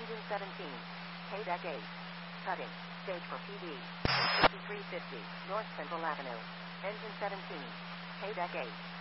Engine 17. K-Deck 8. Cutting. Stage for PD. 5350 North Central Avenue. Engine 17. K-Deck 8.